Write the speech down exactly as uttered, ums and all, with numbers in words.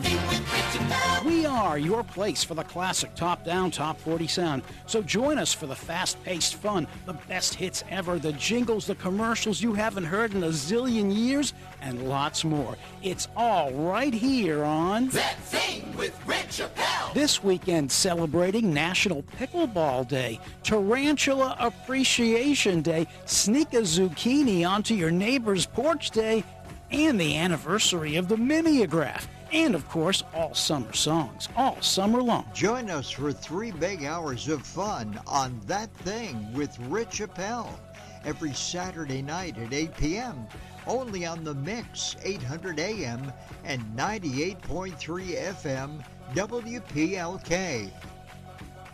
We are your place for the classic top-down, top forty sound. So join us for the fast-paced fun, the best hits ever, the jingles, the commercials you haven't heard in a zillion years, and lots more. It's all right here on That Thing with Rich Appel. This weekend celebrating National Pickleball Day, Tarantula Appreciation Day, Sneak a Zucchini onto your neighbor's porch day, and the anniversary of the Mimeograph. And, of course, all summer songs, all summer long. Join us for three big hours of fun on That Thing with Rich Appel every Saturday night at eight p.m. only on The Mix, eight hundred A M and ninety-eight point three F M, W P L K.